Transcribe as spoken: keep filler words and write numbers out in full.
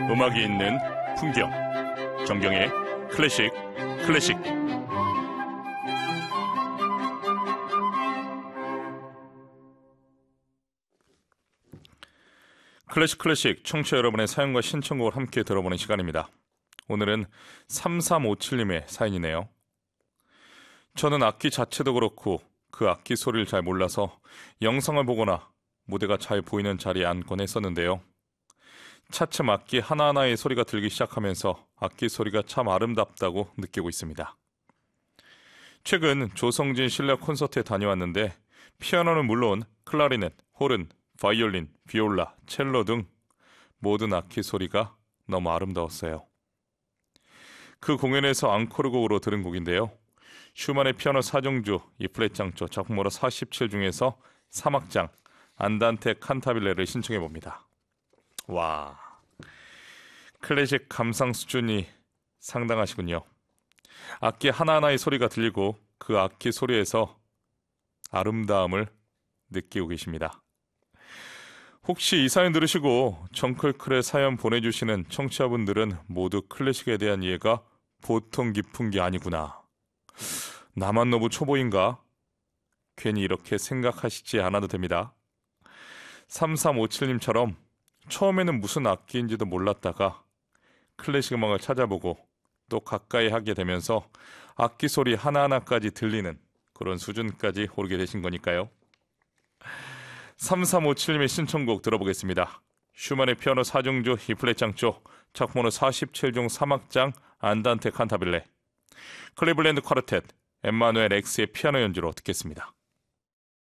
음악이 있는 풍경, 정경의 클래식 클래식. 클래식 클래식 청취자 여러분의 사연과 신청곡을 함께 들어보는 시간입니다. 오늘은 삼삼오칠님의 사연이네요. 저는 악기 자체도 그렇고 그 악기 소리를 잘 몰라서 영상을 보거나 무대가 잘 보이는 자리에 앉곤 했었는데요. 차츰 악기 하나하나의 소리가 들기 시작하면서 악기 소리가 참 아름답다고 느끼고 있습니다. 최근 조성진 실내 콘서트에 다녀왔는데 피아노는 물론 클라리넷, 호른, 바이올린, 비올라, 첼로 등 모든 악기 소리가 너무 아름다웠어요. 그 공연에서 앙코르곡으로 들은 곡인데요. 슈만의 피아노 사중주 이 플랫 장조 작품번호 사십칠 중에서 삼 악장 안단테 칸타빌레를 신청해봅니다. 와, 클래식 감상 수준이 상당하시군요. 악기 하나하나의 소리가 들리고 그 악기 소리에서 아름다움을 느끼고 계십니다. 혹시 이 사연 들으시고 정클클의 사연 보내주시는 청취자분들은 모두 클래식에 대한 이해가 보통 깊은 게 아니구나, 나만 너무 초보인가? 괜히 이렇게 생각하시지 않아도 됩니다. 삼삼오칠님처럼 처음에는 무슨 악기인지도 몰랐다가 클래식 음악을 찾아보고 또 가까이 하게 되면서 악기 소리 하나하나까지 들리는 그런 수준까지 오르게 되신 거니까요. 삼삼오칠님의 신청곡 들어보겠습니다. 슈만의 피아노 사중조 이 플랫 장조 작품번호 사십칠 중 삼 악장 안단테 칸타빌레, 클리블랜드 쿼르텟 엠마누엘 X의 피아노 연주로 듣겠습니다.